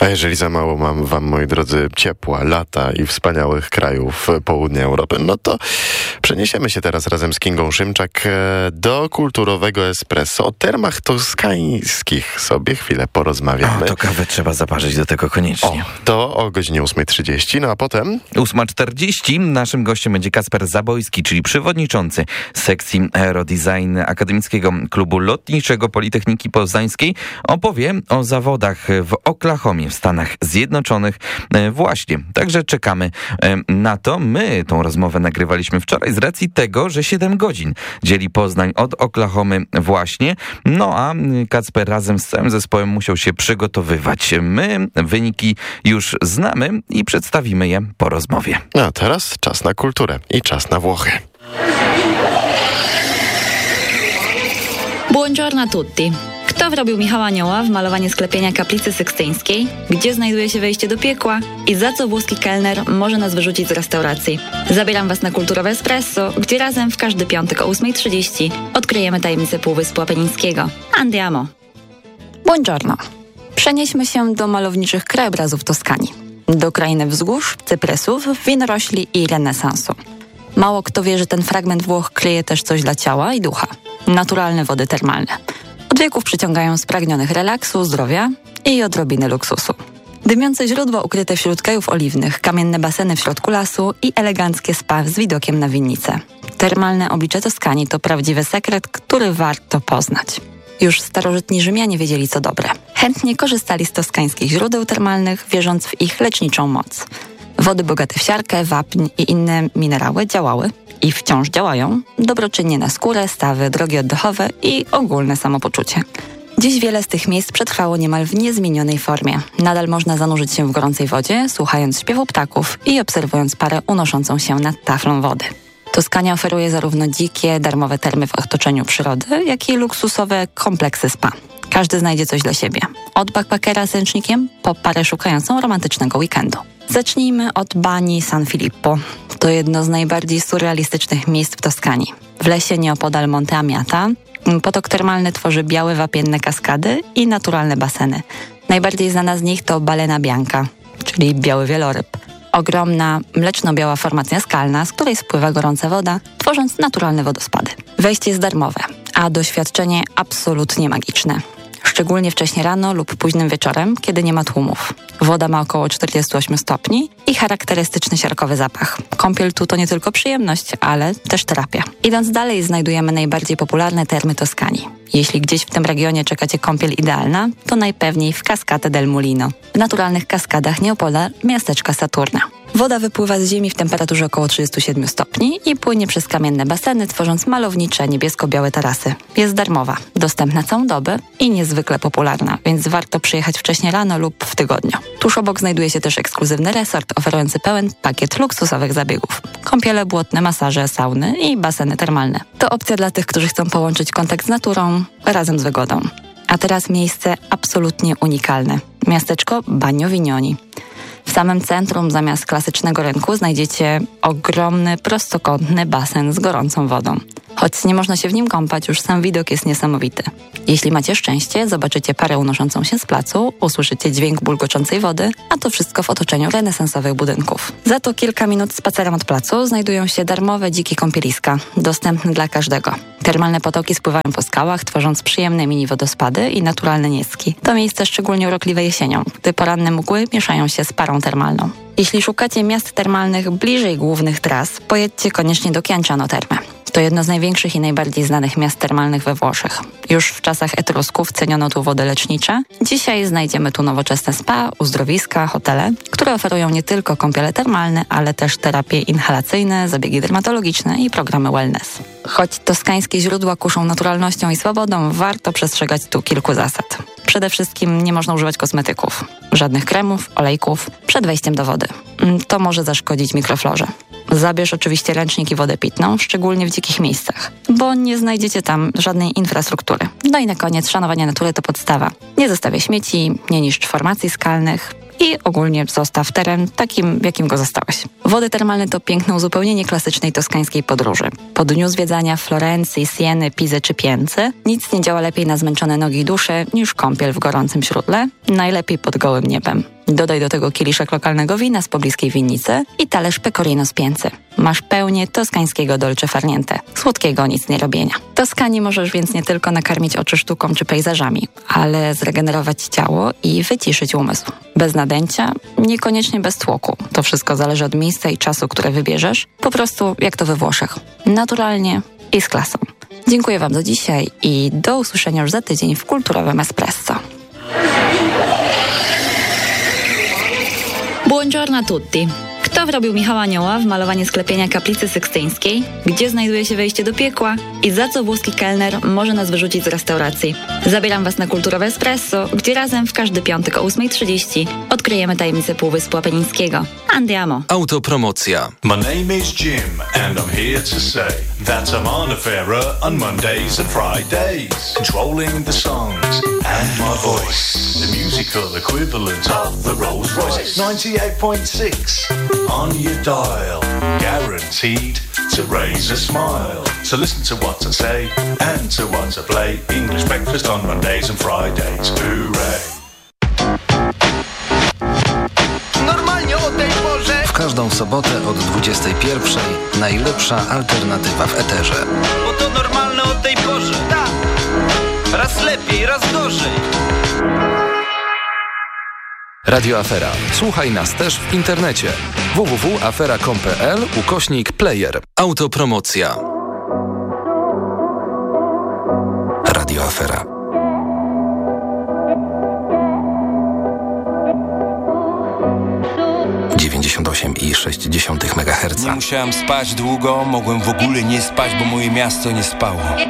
jeżeli za mało mam wam, moi drodzy, ciepła, lata i wspaniałych krajów południa Europy, no to przeniesiemy się teraz razem z Kingą Szymczak do kulturowego espresso. O termach toskańskich sobie chwilę porozmawiamy. To kawę trzeba zaparzyć do tego koniecznie. To o godzinie 8:30, no a potem... 8:40 naszym gościem będzie Kacper Zabojski, czyli przewodniczący sekcji Aerodesign Akademickiego Klubu Lotniczego Politechniki Poznańskiej. Opowie o zawodach w Oklahomie w Stanach Zjednoczonych. Właśnie, także czekamy na to. My tą rozmowę nagrywaliśmy wczoraj z racji tego, że 7 godzin dzieli Poznań od Oklahomy właśnie. No a Kacper razem z całym zespołem musiał się przygotowywać. My wyniki już znamy i przedstawimy je po rozmowie. A teraz czas na kulturę i czas na Włochy. Buongiorno a tutti. Kto wrobił Michała Anioła w malowanie sklepienia kaplicy sykstyńskiej? Gdzie znajduje się wejście do piekła? I za co włoski kelner może nas wyrzucić z restauracji? Zabieram was na Kulturowe Espresso, gdzie razem w każdy piątek o 8:30 odkryjemy tajemnicę Półwyspu Apenińskiego. Andiamo! Buongiorno. Przenieśmy się do malowniczych krajobrazów Toskanii. Do krainy wzgórz, cypresów, winorośli i renesansu. Mało kto wie, że ten fragment Włoch kryje też coś dla ciała i ducha. Naturalne wody termalne. Od wieków przyciągają spragnionych relaksu, zdrowia i odrobiny luksusu. Dymiące źródła ukryte wśród kajów oliwnych, kamienne baseny w środku lasu i eleganckie spa z widokiem na winnicę. Termalne oblicze Toskanii to prawdziwy sekret, który warto poznać. Już starożytni Rzymianie wiedzieli, co dobre. Chętnie korzystali z toskańskich źródeł termalnych, wierząc w ich leczniczą moc. Wody bogate w siarkę, wapń i inne minerały działały i wciąż działają dobroczynnie na skórę, stawy, drogi oddechowe i ogólne samopoczucie. Dziś wiele z tych miejsc przetrwało niemal w niezmienionej formie. Nadal można zanurzyć się w gorącej wodzie, słuchając śpiewu ptaków i obserwując parę unoszącą się nad taflą wody. Toskania oferuje zarówno dzikie, darmowe termy w otoczeniu przyrody, jak i luksusowe kompleksy spa. Każdy znajdzie coś dla siebie. Od backpackera z ręcznikiem po parę szukającą romantycznego weekendu. Zacznijmy od bani San Filippo. To jedno z najbardziej surrealistycznych miejsc w Toskanii. W lesie nieopodal Monte Amiata potok termalny tworzy białe wapienne kaskady i naturalne baseny. Najbardziej znana z nich to Balena Bianca, czyli biały wieloryb. Ogromna, mleczno-biała formacja skalna, z której spływa gorąca woda, tworząc naturalne wodospady. Wejście jest darmowe, a doświadczenie absolutnie magiczne. Szczególnie wcześnie rano lub późnym wieczorem, kiedy nie ma tłumów. Woda ma około 48 stopni i charakterystyczny siarkowy zapach. Kąpiel tu to nie tylko przyjemność, ale też terapia. Idąc dalej znajdujemy najbardziej popularne termy Toskanii. Jeśli gdzieś w tym regionie czekacie kąpiel idealna, to najpewniej w Cascate del Mulino, w naturalnych kaskadach nieopodal miasteczka Saturna. Woda wypływa z ziemi w temperaturze około 37 stopni i płynie przez kamienne baseny, tworząc malownicze niebiesko-białe tarasy. Jest darmowa, dostępna całą dobę i niezwykle popularna, więc warto przyjechać wcześnie rano lub w tygodniu. Tuż obok znajduje się też ekskluzywny resort oferujący pełen pakiet luksusowych zabiegów. Kąpiele błotne, masaże, sauny i baseny termalne. To opcja dla tych, którzy chcą połączyć kontakt z naturą razem z wygodą. A teraz miejsce absolutnie unikalne. Miasteczko Bagno Vignoni. W samym centrum zamiast klasycznego rynku znajdziecie ogromny, prostokątny basen z gorącą wodą. Choć nie można się w nim kąpać, już sam widok jest niesamowity. Jeśli macie szczęście, zobaczycie parę unoszącą się z placu, usłyszycie dźwięk bulgoczącej wody, a to wszystko w otoczeniu renesansowych budynków. Za to kilka minut spacerem od placu znajdują się darmowe dzikie kąpieliska, dostępne dla każdego. Termalne potoki spływają po skałach, tworząc przyjemne mini wodospady i naturalne nieski. To miejsce szczególnie urokliwe jesienią, gdy poranne mgły mieszają się z parą termalną. Jeśli szukacie miast termalnych bliżej głównych tras, pojedźcie koniecznie do Chianciano Terme. To jedno z największych i najbardziej znanych miast termalnych we Włoszech. Już w czasach Etrusków ceniono tu wody lecznicze. Dzisiaj znajdziemy tu nowoczesne spa, uzdrowiska, hotele, które oferują nie tylko kąpiele termalne, ale też terapie inhalacyjne, zabiegi dermatologiczne i programy wellness. Choć toskańskie źródła kuszą naturalnością i swobodą, warto przestrzegać tu kilku zasad. Przede wszystkim nie można używać kosmetyków, żadnych kremów, olejków przed wejściem do wody. To może zaszkodzić mikroflorze. Zabierz oczywiście ręcznik i wodę pitną, szczególnie w dzikich miejscach, bo nie znajdziecie tam żadnej infrastruktury. No i na koniec, szanowanie natury to podstawa. Nie zostawiaj śmieci, nie niszcz formacji skalnych i ogólnie zostaw teren takim, jakim go zastałeś. Wody termalne to piękne uzupełnienie klasycznej toskańskiej podróży. Po dniu zwiedzania Florencji, Sieny, Pizy czy Piency nic nie działa lepiej na zmęczone nogi i dusze niż kąpiel w gorącym źródle, najlepiej pod gołym niebem. Dodaj do tego kieliszek lokalnego wina z pobliskiej winnicy i talerz pecorino z Pięcy. Masz pełnię toskańskiego dolce far niente, słodkiego nic nie robienia. Toskanii możesz więc nie tylko nakarmić oczy sztuką czy pejzażami, ale zregenerować ciało i wyciszyć umysł. Bez nadęcia, niekoniecznie bez tłoku. To wszystko zależy od miejsca i czasu, które wybierzesz. Po prostu jak to we Włoszech. Naturalnie i z klasą. Dziękuję Wam za dzisiaj i do usłyszenia już za tydzień w Kulturowym Espresso. Buongiorno a tutti. Kto wrobił Michała Anioła w malowanie sklepienia kaplicy sykstyńskiej, gdzie znajduje się wejście do piekła i za co włoski kelner może nas wyrzucić z restauracji? Zabieram Was na Kulturowe Espresso, gdzie razem w każdy piątek o 8:30 odkryjemy tajemnicę Półwyspu Apenińskiego. Andiamo! Autopromocja. My name is Jim and I'm here to say that I'm on a fairer on Mondays and Fridays, controlling the songs and my voice, the musical equivalent of the Rolls Royce. 98.6 on your dial, guaranteed to raise a smile. So listen to what I say and to what I play. English breakfast on Mondays and Fridays. Hooray! Normalnie o tej porze. W każdą sobotę od 21:00 najlepsza alternatywa w eterze. Bo to normalne o tej porze. Tak. Raz lepiej, raz gorzej. Radio Afera. Słuchaj nas też w internecie. www.afera.com.pl/player. Autopromocja. Radio Afera. 98,6 MHz. Nie musiałem spać długo, mogłem w ogóle nie spać, bo moje miasto nie spało.